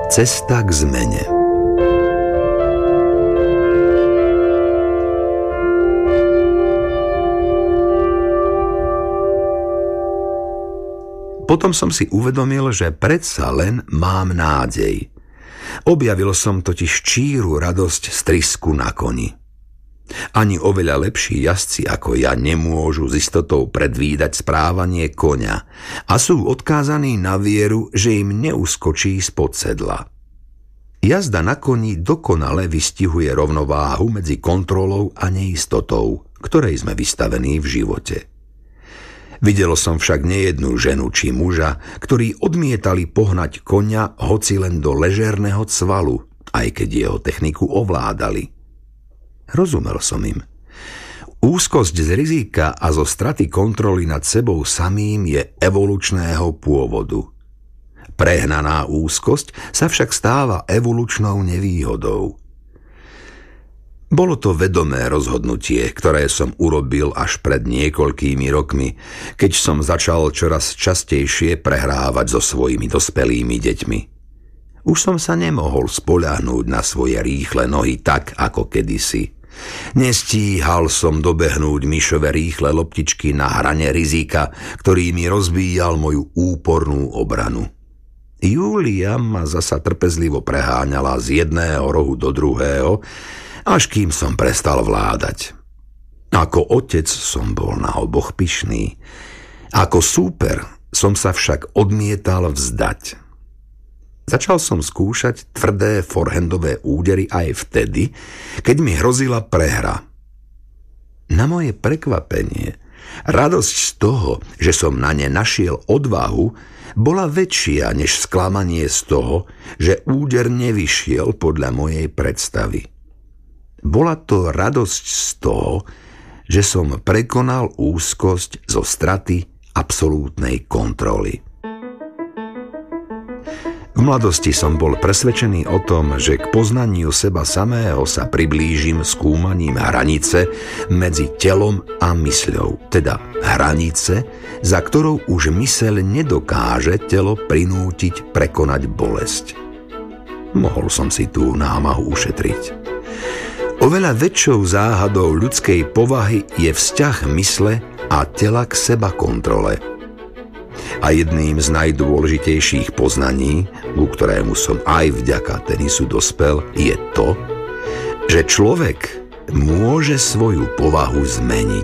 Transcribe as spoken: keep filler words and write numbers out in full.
Cesta k zmene. Potom som si uvedomil, že predsa len mám nádej. Objavil som totiž číru radosť z trysku na koni. Ani oveľa lepší jazdci ako ja nemôžu s istotou predvídať správanie koňa a sú odkázaní na vieru, že im neuskočí spod sedla. Jazda na koni dokonale vystihuje rovnováhu medzi kontrolou a neistotou, ktorej sme vystavení v živote. Videl som však nejednú ženu či muža, ktorí odmietali pohnať koňa hoci len do ležérneho cvalu, aj keď jeho techniku ovládali. Rozumel som im. Úzkosť z rizika a zo straty kontroly nad sebou samým je evolučného pôvodu. Prehnaná úzkosť sa však stáva evolučnou nevýhodou. Bolo to vedomé rozhodnutie, ktoré som urobil až pred niekoľkými rokmi, keď som začal čoraz častejšie prehrávať so svojimi dospelými deťmi. Už som sa nemohol spoľahnúť na svoje rýchle nohy tak, ako kedysi. Nestíhal som dobehnúť myšové rýchle loptičky na hrane rizika, ktorý mi rozbíjal moju úpornú obranu. Júlia ma zasa trpezlivo preháňala z jedného rohu do druhého, až kým som prestal vládať. Ako otec som bol na oboch pyšný. Ako súper som sa však odmietal vzdať. Začal som skúšať tvrdé forehandové údery aj vtedy, keď mi hrozila prehra. Na moje prekvapenie, radosť z toho, že som na ne našiel odvahu, bola väčšia než sklamanie z toho, že úder nevyšiel podľa mojej predstavy. Bola to radosť z toho, že som prekonal úzkosť zo straty absolútnej kontroly. V mladosti som bol presvedčený o tom, že k poznaniu seba samého sa priblížim skúmaním hranice medzi telom a mysľou, teda hranice, za ktorou už myseľ nedokáže telo prinútiť prekonať bolesť. Mohol som si tú námahu ušetriť. Oveľa väčšou záhadou ľudskej povahy je vzťah mysle a tela k seba kontrole. A jedným z najdôležitejších poznaní, ku ktorému som aj vďaka tenisu dospel, je to, že človek môže svoju povahu zmeniť.